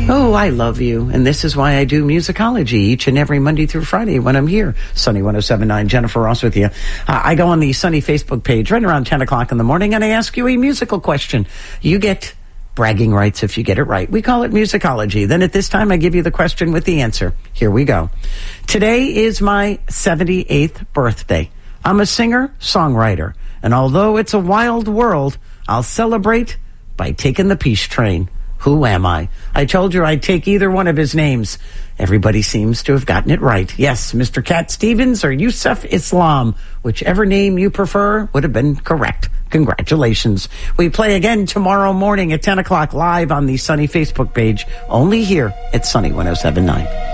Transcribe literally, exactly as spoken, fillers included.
Oh, I love you. And this is why I do musicology each and every Monday through Friday when I'm here. Sunny one oh seven point nine, Jennifer Ross with you. Uh, I go on the Sunny Facebook page right around ten o'clock in the morning and I ask you a musical question. You get bragging rights if you get it right. We call it musicology. Then at this time, I give you the question with the answer. Here we go. Today is my seventy-eighth birthday. I'm a singer, songwriter. And although it's a wild world, I'll celebrate by taking the peace train. Who am I? I told you I'd take either one of his names. Everybody seems to have gotten it right. Yes, Mister Cat Stevens or Yusuf Islam. Whichever name you prefer would have been correct. Congratulations. We play again tomorrow morning at ten o'clock live on the Sunny Facebook page, only here at Sunny one oh seven point nine.